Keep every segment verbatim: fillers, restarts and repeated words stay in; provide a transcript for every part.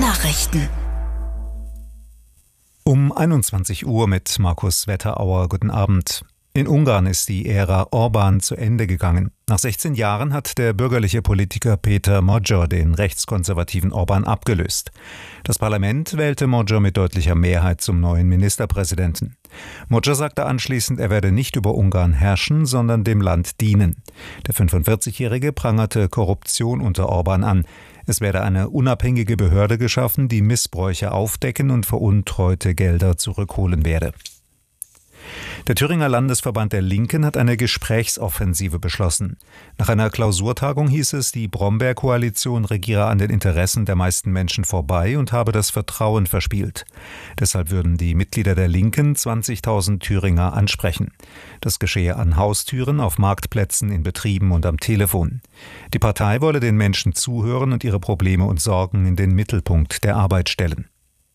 Nachrichten. Um einundzwanzig Uhr mit Markus Wetterauer. Guten Abend. In Ungarn ist die Ära Orbán zu Ende gegangen. Nach sechzehn Jahren hat der bürgerliche Politiker Péter Magyar den rechtskonservativen Orbán abgelöst. Das Parlament wählte Magyar mit deutlicher Mehrheit zum neuen Ministerpräsidenten. Magyar sagte anschließend, er werde nicht über Ungarn herrschen, sondern dem Land dienen. Der fünfundvierzigjährige prangerte Korruption unter Orbán an. Es werde eine unabhängige Behörde geschaffen, die Missbräuche aufdecken und veruntreute Gelder zurückholen werde. Der Thüringer Landesverband der Linken hat eine Gesprächsoffensive beschlossen. Nach einer Klausurtagung hieß es, die Brombeer-Koalition regiere an den Interessen der meisten Menschen vorbei und habe das Vertrauen verspielt. Deshalb würden die Mitglieder der Linken zwanzigtausend Thüringer ansprechen. Das geschehe an Haustüren, auf Marktplätzen, in Betrieben und am Telefon. Die Partei wolle den Menschen zuhören und ihre Probleme und Sorgen in den Mittelpunkt der Arbeit stellen.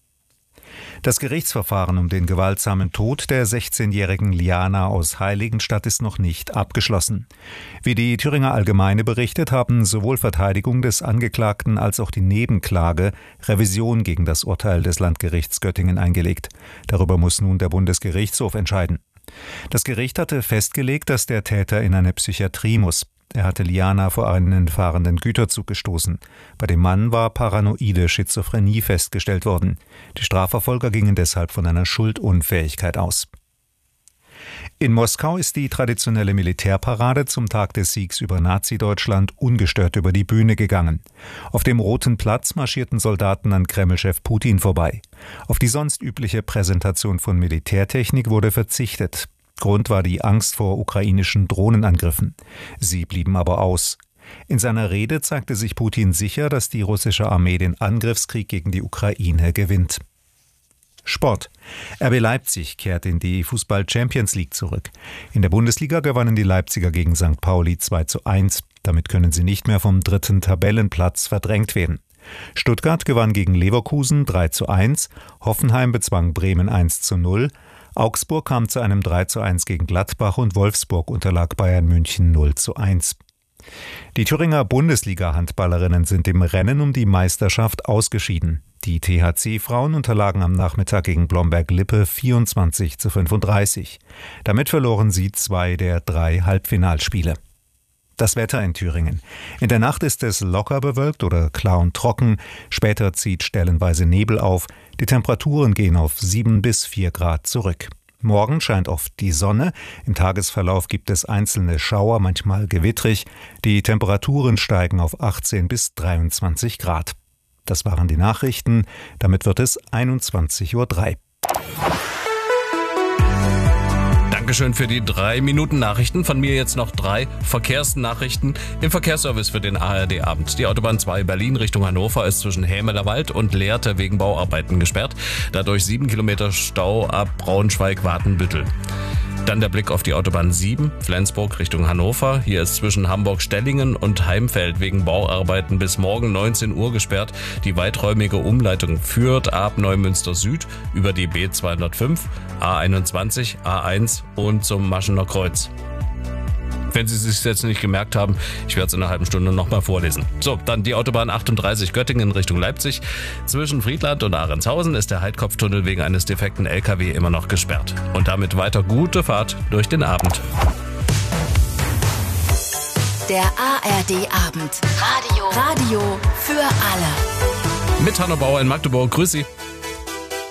Das Gerichtsverfahren um den gewaltsamen Tod der sechzehnjährigen Liana aus Heiligenstadt ist noch nicht abgeschlossen. Wie die Thüringer Allgemeine berichtet, haben sowohl Verteidigung des Angeklagten als auch die Nebenklage Revision gegen das Urteil des Landgerichts Göttingen eingelegt. Darüber muss nun der Bundesgerichtshof entscheiden. Das Gericht hatte festgelegt, dass der Täter in eine Psychiatrie muss. Er hatte Liana vor einen fahrenden Güterzug gestoßen. Bei dem Mann war paranoide Schizophrenie festgestellt worden. Die Strafverfolger gingen deshalb von einer Schuldunfähigkeit aus. In Moskau ist die traditionelle Militärparade zum Tag des Siegs über Nazi-Deutschland ungestört über die Bühne gegangen. Auf dem Roten Platz marschierten Soldaten an Kremlchef Putin vorbei. Auf die sonst übliche Präsentation von Militärtechnik wurde verzichtet. Grund war die Angst vor ukrainischen Drohnenangriffen. Sie blieben aber aus. In seiner Rede zeigte sich Putin sicher, dass die russische Armee den Angriffskrieg gegen die Ukraine gewinnt. Sport. R B Leipzig kehrt in die Fußball-Champions League zurück. In der Bundesliga gewannen die Leipziger gegen Sankt Pauli zwei zu eins. Damit können sie nicht mehr vom dritten Tabellenplatz verdrängt werden. Stuttgart gewann gegen Leverkusen drei zu eins. Hoffenheim bezwang Bremen eins zu null. Augsburg kam zu einem drei zu eins gegen Gladbach und Wolfsburg unterlag Bayern München null zu eins. Die Thüringer Bundesliga-Handballerinnen sind im Rennen um die Meisterschaft ausgeschieden. Die T H C-Frauen unterlagen am Nachmittag gegen Blomberg-Lippe vierundzwanzig zu fünfunddreißig. Damit verloren sie zwei der drei Halbfinalspiele. Das Wetter in Thüringen. In der Nacht ist es locker bewölkt oder klar und trocken. Später zieht stellenweise Nebel auf. Die Temperaturen gehen auf sieben bis vier Grad zurück. Morgen scheint oft die Sonne. Im Tagesverlauf gibt es einzelne Schauer, manchmal gewittrig. Die Temperaturen steigen auf achtzehn bis dreiundzwanzig Grad. Das waren die Nachrichten. Damit wird es einundzwanzig Uhr drei. Dankeschön für die drei Minuten Nachrichten. Von mir jetzt noch drei Verkehrsnachrichten im Verkehrsservice für den A R D-Abend. Die Autobahn zwei Berlin Richtung Hannover ist zwischen Hämelerwald und Lehrte wegen Bauarbeiten gesperrt. Dadurch sieben Kilometer Stau ab Braunschweig-Watenbüttel. Dann der Blick auf die Autobahn sieben, Flensburg Richtung Hannover. Hier ist zwischen Hamburg-Stellingen und Heimfeld wegen Bauarbeiten bis morgen neunzehn Uhr gesperrt. Die weiträumige Umleitung führt ab Neumünster Süd über die B zweihundertfünf, A einundzwanzig, A eins und zum Maschener Kreuz. Wenn Sie es sich jetzt nicht gemerkt haben, ich werde es in einer halben Stunde nochmal vorlesen. So, dann die Autobahn achtunddreißig Göttingen Richtung Leipzig. Zwischen Friedland und Ahrendshausen ist der Heidkopftunnel wegen eines defekten L K W immer noch gesperrt. Und damit weiter gute Fahrt durch den Abend. Der A R D-Abend. Radio. Radio für alle. Mit Hanno Bauer in Magdeburg. Grüß Sie.